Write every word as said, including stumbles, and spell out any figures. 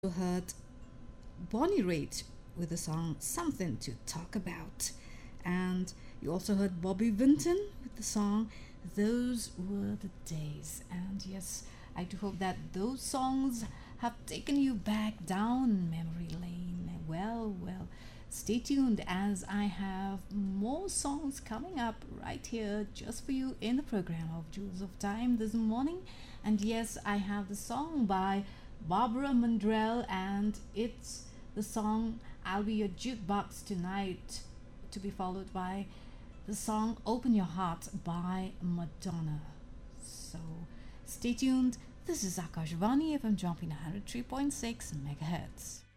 You heard Bonnie Raitt with the song Something to Talk About. And you also heard Bobby Vinton with the song Those Were the Days. And yes, I do hope that those songs have taken you back down memory lane. Well, well, stay tuned as I have more songs coming up right here just for you in the program of Jewels of Time this morning. And yes, I have the song by Barbara Mandrell, and it's the song I'll Be Your Jukebox Tonight, to be followed by the song Open Your Heart by Madonna. So stay tuned. This is Akashvani F M jumping one hundred three point six megahertz.